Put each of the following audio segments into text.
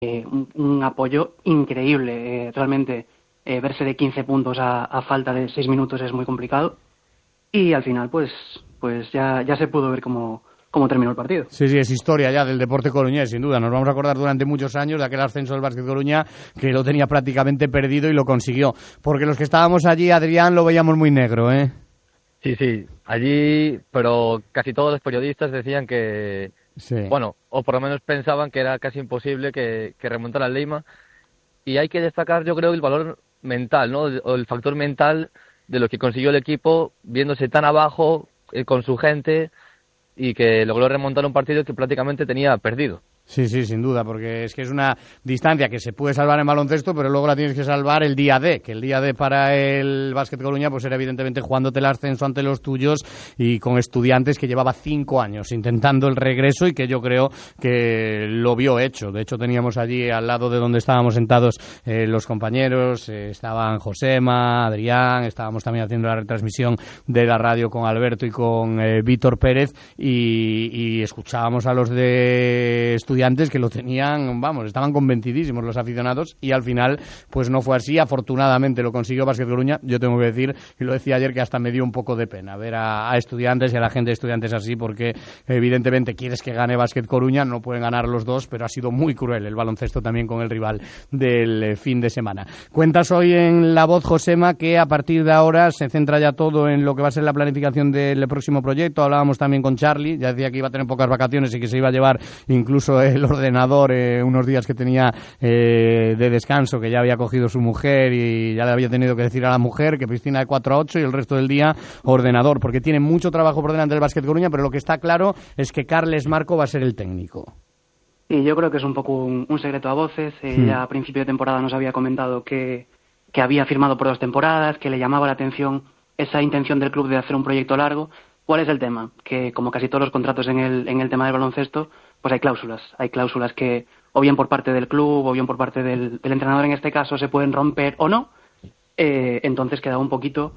un apoyo increíble. Realmente verse de 15 puntos a falta de 6 minutos es muy complicado. Y al final, pues ya se pudo ver cómo terminó el partido. Sí, es historia ya del deporte coruñés, sin duda. Nos vamos a acordar durante muchos años de aquel ascenso del Básquet Coruña que lo tenía prácticamente perdido y lo consiguió. Porque los que estábamos allí, Adrián, lo veíamos muy negro, ¿eh? Sí, allí, pero casi todos los periodistas decían que, sí. Bueno, o por lo menos pensaban que era casi imposible que remontara el Leima. Y hay que destacar, yo creo, el valor mental, ¿no? O el factor mental de lo que consiguió el equipo, viéndose tan abajo con su gente, y que logró remontar un partido que prácticamente tenía perdido. Sí, sin duda, porque es que es una distancia que se puede salvar en baloncesto, pero luego la tienes que salvar el día D, que el día D para el Básquet Coruña pues era evidentemente jugándote el ascenso ante los tuyos y con Estudiantes que llevaba 5 años intentando el regreso y que yo creo que lo vio hecho. De hecho, teníamos allí al lado de donde estábamos sentados los compañeros, estaban Josema, Adrián, estábamos también haciendo la retransmisión de la radio con Alberto y con Víctor Pérez y escuchábamos a los de Estudiantes que lo tenían, estaban convencidísimos los aficionados y al final pues no fue así. Afortunadamente lo consiguió Básquet Coruña. Yo tengo que decir, y lo decía ayer, que hasta me dio un poco de pena ver a Estudiantes y a la gente de Estudiantes así, porque evidentemente quieres que gane Básquet Coruña, no pueden ganar los dos, pero ha sido muy cruel el baloncesto también con el rival del fin de semana. Cuentas hoy en La Voz, Josema, que a partir de ahora se centra ya todo en lo que va a ser la planificación del próximo proyecto. Hablábamos también con Charlie, ya decía que iba a tener pocas vacaciones y que se iba a llevar incluso el ordenador unos días que tenía de descanso, que ya había cogido su mujer y ya le había tenido que decir a la mujer que piscina de 4 a 8 y el resto del día ordenador, porque tiene mucho trabajo por delante del Básquet Coruña, pero lo que está claro es que Carles Marco va a ser el técnico. Y yo creo que es un poco un secreto a voces. Ya a principio de temporada nos había comentado que había firmado por 2 temporadas, que le llamaba la atención esa intención del club de hacer un proyecto largo. ¿Cuál es el tema? Que como casi todos los contratos en el tema del baloncesto, pues hay cláusulas que o bien por parte del club o bien por parte del entrenador en este caso se pueden romper o no. Entonces queda un poquito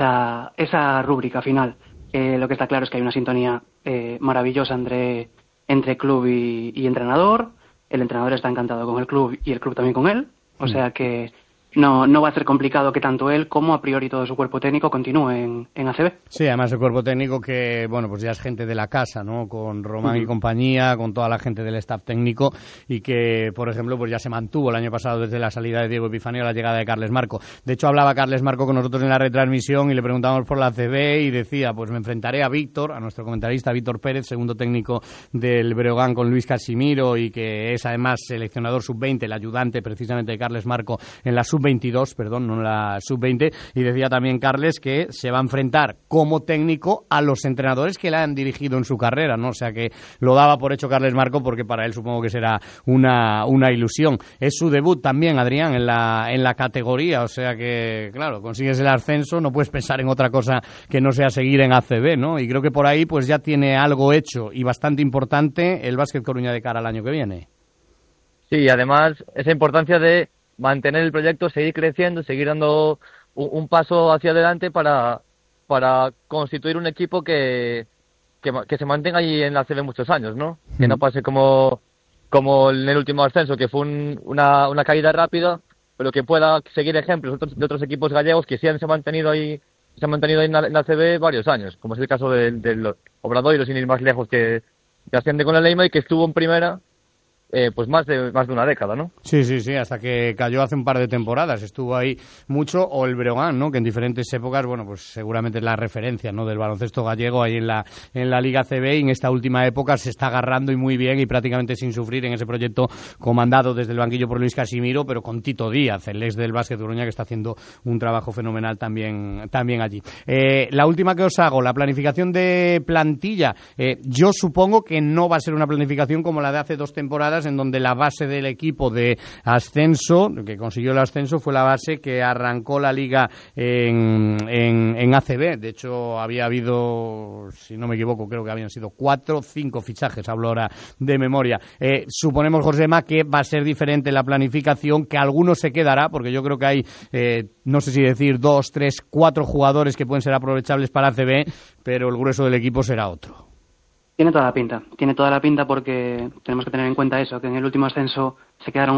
esa rúbrica final. Lo que está claro es que hay una sintonía maravillosa entre club y entrenador. El entrenador está encantado con el club y el club también con él. O sea que no va a ser complicado que tanto él como a priori todo su cuerpo técnico continúe en ACB. Sí, además el cuerpo técnico que, pues ya es gente de la casa, ¿no? Con Román y compañía, con toda la gente del staff técnico y que, por ejemplo, pues ya se mantuvo el año pasado desde la salida de Diego Epifanio a la llegada de Carles Marco. De hecho, hablaba Carles Marco con nosotros en la retransmisión y le preguntamos por la ACB y decía, pues me enfrentaré a Víctor, a nuestro comentarista Víctor Pérez, segundo técnico del Breogán con Luis Casimiro y que es además seleccionador sub-20, el ayudante precisamente de Carles Marco en la sub-22, no en la sub-20, y decía también Carles que se va a enfrentar como técnico a los entrenadores que le han dirigido en su carrera, ¿no? O sea que lo daba por hecho Carles Marco porque para él supongo que será una ilusión. Es su debut también, Adrián, en la categoría, o sea que, claro, consigues el ascenso, no puedes pensar en otra cosa que no sea seguir en ACB, ¿no? Y creo que por ahí pues ya tiene algo hecho y bastante importante el Básquet Coruña de cara al año que viene. Sí, además esa importancia de mantener el proyecto, seguir creciendo, seguir dando un paso hacia adelante para constituir un equipo que se mantenga allí en la CB muchos años, ¿no? Que no pase como en el último ascenso, que fue una caída rápida, pero que pueda seguir ejemplos de otros equipos gallegos que sí se han mantenido ahí en la CB varios años, como es el caso del Obradoiro, sin ir más lejos, que asciende con el Leima y que estuvo en primera pues más de una década, ¿no? Sí, hasta que cayó hace un par de temporadas, estuvo ahí mucho, o el Breogán, ¿no? Que en diferentes épocas, pues seguramente es la referencia, ¿no? Del baloncesto gallego ahí en la Liga CB, y en esta última época se está agarrando y muy bien y prácticamente sin sufrir en ese proyecto comandado desde el banquillo por Luis Casimiro, pero con Tito Díaz, el ex del Básquet Coruña, que está haciendo un trabajo fenomenal también allí. La última que os hago, la planificación de plantilla. Yo supongo que no va a ser una planificación como la de hace 2 temporadas, en donde la base del equipo de ascenso, que consiguió el ascenso, fue la base que arrancó la liga en ACB. De hecho, había habido, si no me equivoco, creo que habían sido 4 o 5 fichajes, hablo ahora de memoria. Suponemos, Josema, que va a ser diferente la planificación, que alguno se quedará, porque yo creo que hay, no sé si decir 2, 3, 4 jugadores que pueden ser aprovechables para ACB, pero el grueso del equipo será otro. Tiene toda la pinta porque tenemos que tener en cuenta eso, que en el último ascenso se quedaron